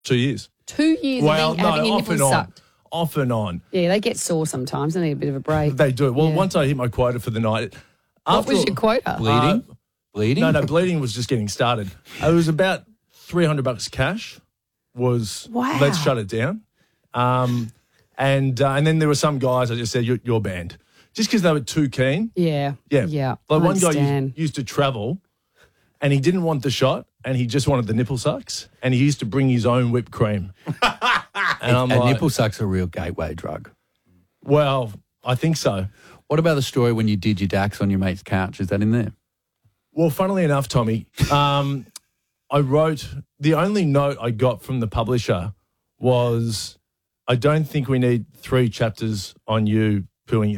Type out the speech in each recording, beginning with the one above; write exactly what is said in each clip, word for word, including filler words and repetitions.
Two years. Two years Well, of being, no, having your off and nipples on. sucked. Off and on. Yeah, they get sore sometimes. They need a bit of a break. They do. Well, Yeah. once I hit my quota for the night. What after was all- your quota? Bleeding? Uh, Bleeding? No, no, bleeding was just getting started. It was about three hundred bucks cash was, Wow. let's shut it down. Um, and uh, and then there were some guys I just said, you're, you're banned. Just because they were too keen. Yeah. Yeah. Yeah. Like I one guy understand. used, used to travel and he didn't want the shot and he just wanted the nipple sucks and he used to bring his own whipped cream. And I'm A like, nipple suck's a real gateway drug. well, I think so. What about the story when you did your dax on your mate's couch? Is that in there? Well, funnily enough, Tommy, um, I wrote, the only note I got from the publisher was, I don't think we need three chapters on you pooing your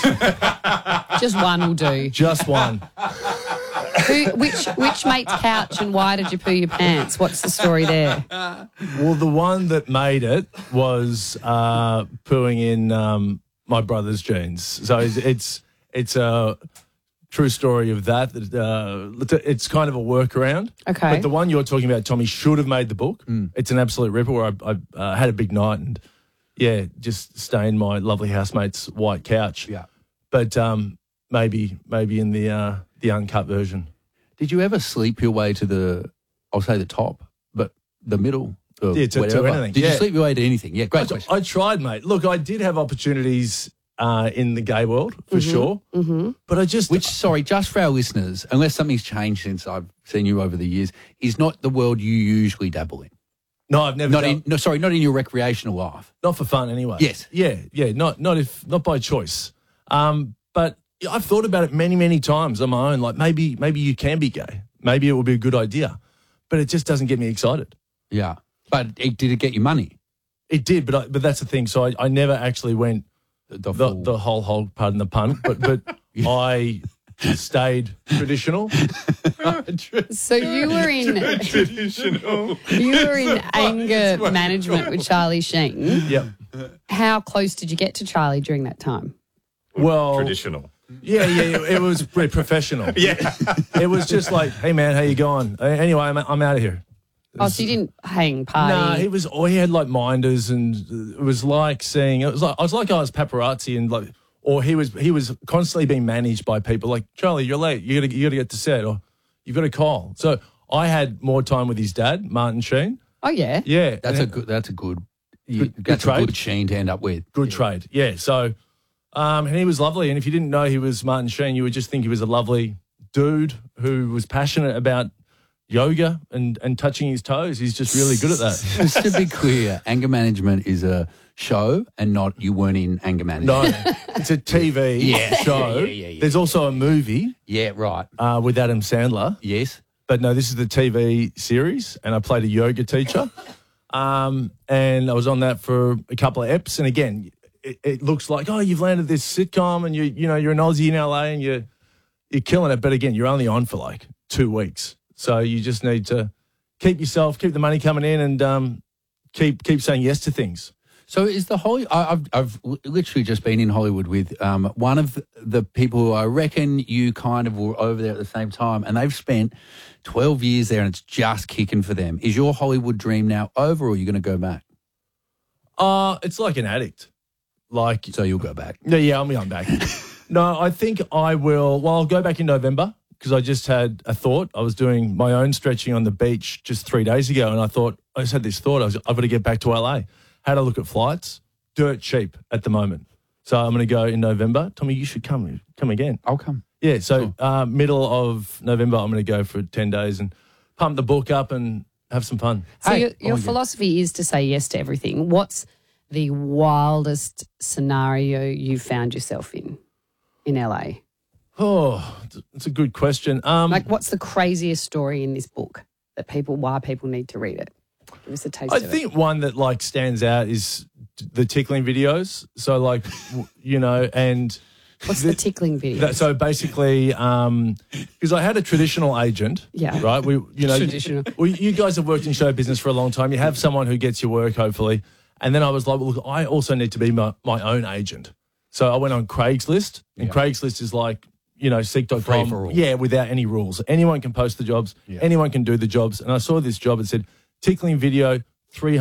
pants. Just one will do. Just one. Who, which which mate's couch and why did you poo your pants? What's the story there? Well, the one that made it was uh, pooing in um, my brother's jeans. So it's it's, it's a true story of that. that uh, it's kind of a workaround. Okay. But the one you're talking about, Tommy, should have made the book. It's an absolute ripper where I, I uh, had a big night and, yeah, just stained my lovely housemate's white couch. Yeah. But um, maybe maybe in the uh, the uncut version. Did you ever sleep your way to the, I'll say the top, but the middle? Or Yeah, to- to whatever? anything, Did yeah. you sleep your way to anything? Yeah, great I, question. I tried, mate. Look, I did have opportunities uh, in the gay world, for sure. Mm-hmm. But I just... Which, sorry, just for our listeners, unless something's changed since I've seen you over the years, is not the world you usually dabble in. No, I've never Not done... in, no, sorry, not in your recreational life. Not for fun, anyway. Yes. Yeah, yeah. Not not if not by choice. Um, but I've thought about it many, many times on my own. Like maybe maybe you can be gay. Maybe it would be a good idea. But it just doesn't get me excited. Yeah. But it, did it get you money? It did, but I, but that's the thing. So I, I never actually went The, the, full- the whole whole pardon the pun. But but I stayed traditional. So you were in you were in anger management with Charlie Sheen. Yep. How close did you get to Charlie during that time? Well, Traditional. yeah, yeah. It, it was pretty professional. Yeah. It was just like, hey man, how you going? Uh, Anyway, I'm I'm out of here. Oh, so you didn't hang party? Nah, he was. Oh, he had like minders, and it was like seeing. It was like I was like I was paparazzi, and like, or he was. He was constantly being managed by people. Like Charlie, you're late. You gotta you gotta get to set, or you've got to call. So I had more time with his dad, Martin Sheen. Oh yeah. Yeah, That's a and good, that's a good, you, Good- good that's a trade. good sheen to end up with. good trade. Yeah. So, um, and he was lovely. And if you didn't know he was Martin Sheen, you would just think he was a lovely dude who was passionate about yoga and and touching his toes. He's just really good at that. Just to be clear, anger management is a show and not you weren't in anger management. No, it's a T V Yeah. show. Yeah, yeah, yeah, yeah. There's also a movie Yeah, right. uh, with Adam Sandler. Yes. But no, this is the T V series, and I played a yoga teacher. Um, and I was on that for a couple of eps. And again, it, it looks like, oh, you've landed this sitcom, and you you know you're an Aussie in L A, and you're you're killing it. But again, you're only on for like two weeks, so you just need to keep yourself, keep the money coming in, and um, keep keep saying yes to things. So is the Holly? I- I've I've literally just been in Hollywood with um, one of the people who I reckon you kind of were over there at the same time, and they've spent twelve years there, and it's just kicking for them. Is your Hollywood dream now over, or are you going to go back? Uh, it's like an addict. Like So you'll go back. No, yeah, I'm going back. No, I think I will. Well, I'll go back in November because I just had a thought. I was doing my own stretching on the beach just three days ago, and I thought, I just had this thought. I was, I've got to get back to L A. Had a look at flights, dirt cheap at the moment. So I'm going to go in November. Tommy, you should come come again. I'll come. Yeah, so uh, middle of November, I'm going to go for ten days and pump the book up and have some fun. So Hey, your, your oh, yeah. philosophy is to say yes to everything. What's the wildest scenario you found yourself in in L A? Oh, it's a good question. Um, Like, what's the craziest story in this book that people, why people need to read it? Give us a taste I of it. think one that like stands out is t- the tickling videos. So like, w- you know, and What's the tickling video? that, so basically, because I had a traditional agent, Yeah. right? We, you know, Traditional. Well, you guys have worked in show business for a long time. You have someone who gets your work, hopefully. And then I was like, well, look, I also need to be my, my own agent. So I went on Craigslist, and Yeah. Craigslist is like, you know, seek dot com. Free for all. Yeah, without any rules. Anyone can post the jobs. Yeah. Anyone can do the jobs. And I saw this job. It said, tickling video, three